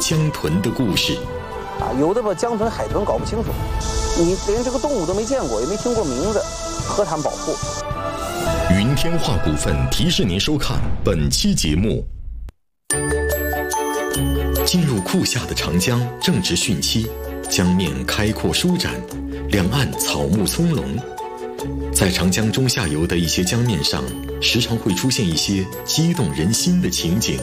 江豚的故事。 有的把江豚、海豚搞不清楚，你连这个动物都没见过，也没听过名字，何谈保护？ 云天化股份提示您收看本期节目。进入酷夏的长江正值汛期，江面开阔舒展，两岸草木葱茏。在长江中下游的一些江面上，时常会出现一些激动人心的情景。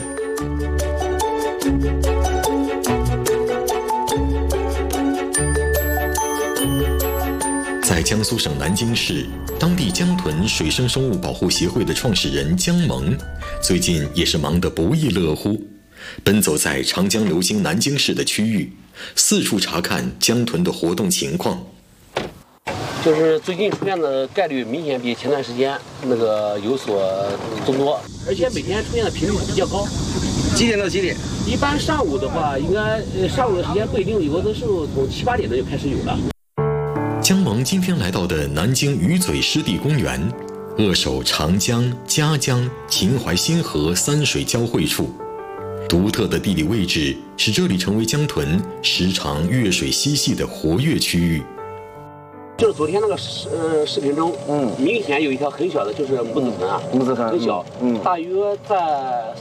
在江苏省南京市，当地江豚水生生物保护协会的创始人姜萌，最近也是忙得不亦乐乎，奔走在长江流经南京市的区域，四处查看江豚的活动情况。 就是最近出现的概率明显比前段时间有所增多，而且每天出现的频率比较高。 几点到几点？ 一般上午的话，应该上午的时间不一定，有的时候从7、8点就开始有了。 姜萌今天来到的南京鱼嘴湿地公园，扼守长江、嘉江、秦淮新河三水交汇处，独特的地理位置使这里成为江豚时常跃水嬉戏的活跃区域。 就是昨天那个视频中，明显有一条很小的，就是母子豚啊， 母子豚很小，大约在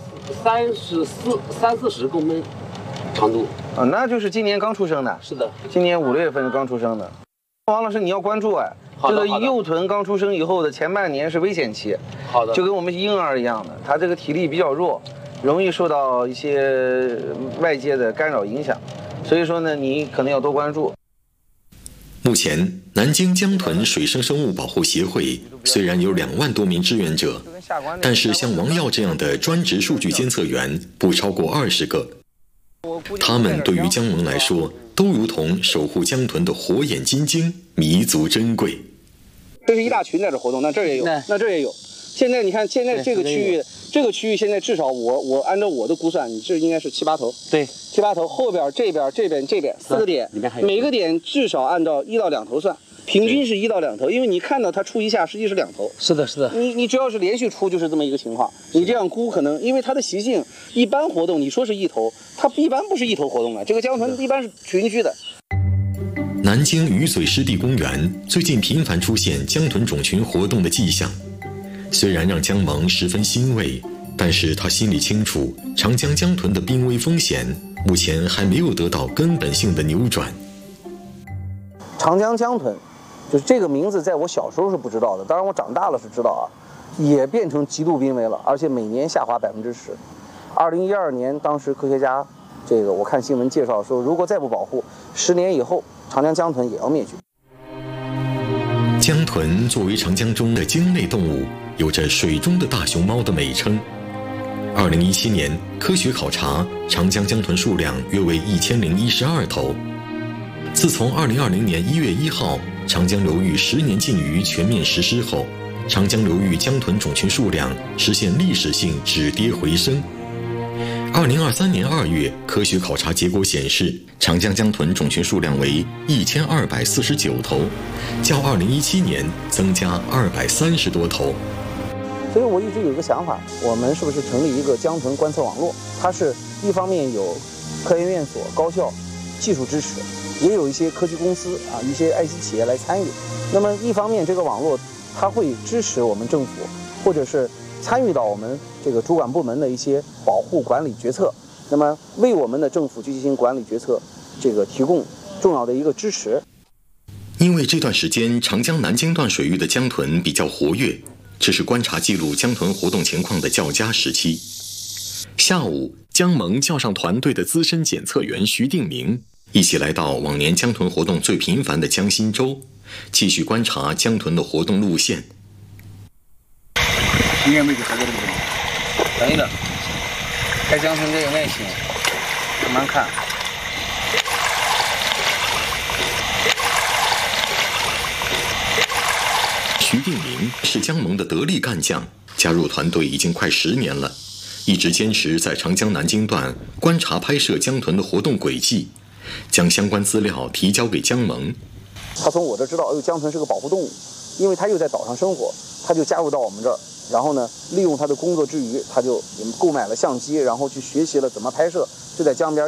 30-40公分长度。 那就是今年刚出生的。是的，今年5、6月份刚出生的。王老师，你要关注这个幼豚刚出生以后的前半年是危险期， 好的， 就跟我们婴儿一样的，它这个体力比较弱，容易受到一些外界的干扰影响，所以说呢，你可能要多关注。 目前，南京江豚水生生物保护协会虽然有2万多名志愿者，但是像王耀这样的专职数据监测员不超过20个。他们对于姜萌来说，都如同守护江豚的火眼金睛，弥足珍贵。 这是一大群在这活动，那这儿也有，那这儿也有。现在你看，现在这个区域现在至少我按照我的估算，你这应该是7、8头。对，7、8头，后边这边4个点，每个点至少按照1到2头算，平均是1到2头，因为你看到它出一下，实际是2头。是的，是的。你只要是连续出，就是这么一个情况。你这样估可能，因为它的习性，一般活动你说是1头，它一般不是1头活动的。这个江豚一般是群居的。 南京鱼嘴湿地公园最近频繁出现江豚种群活动的迹象，虽然让姜萌十分欣慰，但是他心里清楚，长江江豚的濒危风险目前还没有得到根本性的扭转。 长江江豚，就是这个名字，在我小时候是不知道的，当然我长大了是知道也变成极度濒危了，而且每年下滑10%。2012年，当时科学家我看新闻介绍说，如果再不保护，10年以后长江江豚也要灭绝。 江豚作为长江中的鲸类动物，有着水中的大熊猫的美称。2017年，科学考察，长江江豚数量约为1012头。自从2020年1月1号长江流域10年禁渔全面实施后，长江流域江豚种群数量实现历史性止跌回升。2023年2月，科学考察结果显示，长江江豚种群数量为1249头，较2017年增加230多头。 所以我一直有一个想法，我们是不是成立一个江豚观测网络？它是一方面有科研院所、高校技术支持，也有一些科技公司一些爱惜企业来参与。那么一方面，这个网络它会支持我们政府，或者是参与到我们这个主管部门的一些保护管理决策，那么为我们的政府去进行管理决策提供重要的一个支持。 因为这段时间长江南京段水域的江豚比较活跃，这是观察记录江豚活动情况的较佳时期。下午，姜萌叫上团队的资深检测员徐定明，一起来到往年江豚活动最频繁的江心洲，继续观察江豚的活动路线。 应该位置还在这个地方，等一等，开江豚得有耐心，慢慢看。 徐定明是姜萌的得力干将，加入团队已经快10年了，一直坚持在长江南京段观察拍摄江豚的活动轨迹，将相关资料提交给姜萌。 他从我这知道，江豚是个保护动物，因为他又在岛上生活，他就加入到我们这儿，然后呢，利用他的工作之余，他就购买了相机，然后去学习了怎么拍摄，就在江边